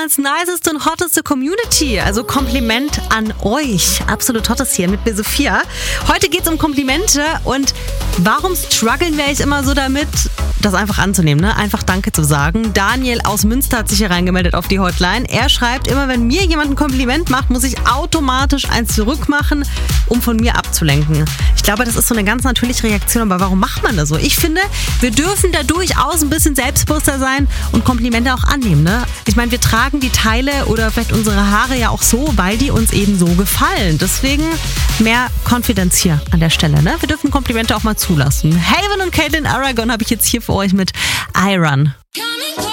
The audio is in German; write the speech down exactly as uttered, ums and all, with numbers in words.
Deutschlands niceste und hotteste Community. Also Kompliment an euch. Absolut hottest hier mit mir, Sophia. Heute geht es um Komplimente und warum strugglen wir eigentlich immer so damit, das einfach anzunehmen, ne? Einfach Danke zu sagen. Daniel aus Münster hat sich hier reingemeldet auf die Hotline. Er schreibt, immer wenn mir jemand ein Kompliment macht, muss ich automatisch eins zurückmachen, um von mir abzulenken. Ich glaube, das ist so eine ganz natürliche Reaktion, aber warum macht man das so? Ich finde, wir dürfen da durchaus ein bisschen selbstbewusster sein und Komplimente auch annehmen, ne? Ich meine, wir tragen die Teile oder vielleicht unsere Haare ja auch so, weil die uns eben so gefallen. Deswegen mehr Confidence hier an der Stelle, ne? Wir dürfen Komplimente auch mal zulassen. Haven und Caitlin Aragon habe ich jetzt hier für euch mit I Run.